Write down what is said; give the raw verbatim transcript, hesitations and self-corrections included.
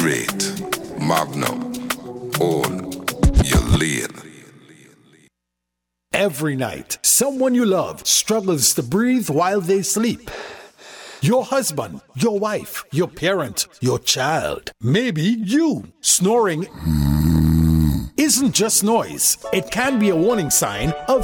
Great. Magnum. Own your lane. Every night, someone you love struggles to breathe while they sleep. Your husband, your wife, your parent, your child, maybe you. Snoring isn't just noise. It can be a warning sign of